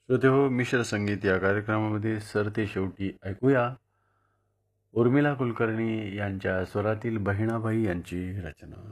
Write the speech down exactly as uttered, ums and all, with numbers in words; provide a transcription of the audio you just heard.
श्रोतेहो, मिश्र संगीत या कार्यक्रमामध्ये सरते शेवटी ऐकूया उर्मिला कुलकर्णी यांच्या स्वरातील बहिणाबाई यांची रचना.